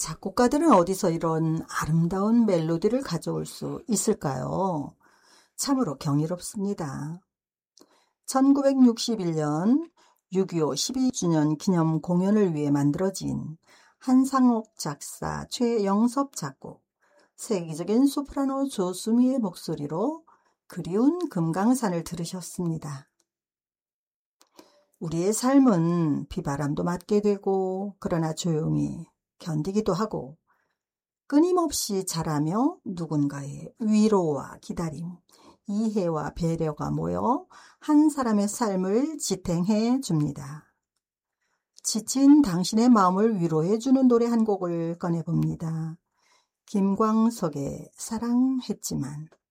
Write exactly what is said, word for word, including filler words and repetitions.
작곡가들은 어디서 이런 아름다운 멜로디를 가져올 수 있을까요? 참으로 경이롭습니다. 천구백육십일 년 육이오 십이 주년 기념 공연을 위해 만들어진 한상옥 작사, 최영섭 작곡, 세계적인 소프라노 조수미의 목소리로 그리운 금강산을 들으셨습니다. 우리의 삶은 비바람도 맞게 되고 그러나 조용히 견디기도 하고 끊임없이 자라며 누군가의 위로와 기다림, 이해와 배려가 모여 한 사람의 삶을 지탱해 줍니다. 지친 당신의 마음을 위로해 주는 노래 한 곡을 꺼내봅니다. 김광석의 사랑했지만.